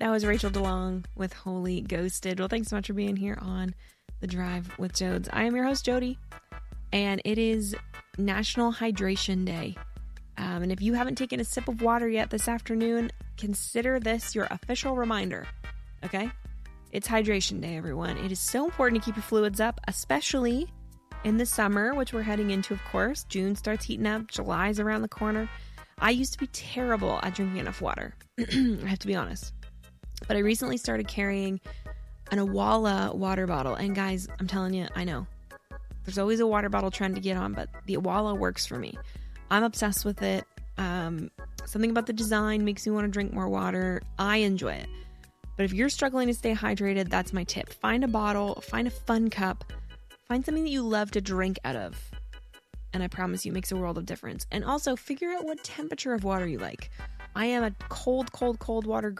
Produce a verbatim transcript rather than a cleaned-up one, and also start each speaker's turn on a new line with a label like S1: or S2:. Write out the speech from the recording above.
S1: That was Rachel DeLong with Holy Ghosted. Well, thanks so much for being here on The Drive with Jodes. I am your host, Jody, and it is National Hydration Day. Um, and if you haven't taken a sip of water yet this afternoon, consider this your official reminder, okay? It's Hydration Day, everyone. It is so important to keep your fluids up, especially in the summer, which we're heading into, of course. June starts heating up. July's around the corner. I used to be terrible at drinking enough water. I have to be honest. But I recently started carrying an Awala water bottle. And guys, I'm telling you, I know. There's always a water bottle trend to get on, but the Awala works for me. I'm obsessed with it. Um, something about the design makes me want to drink more water. I enjoy it. But if you're struggling to stay hydrated, that's my tip. Find a bottle, find a fun cup, find something that you love to drink out of. And I promise you, it makes a world of difference. And also, figure out what temperature of water you like. I am a cold, cold, cold water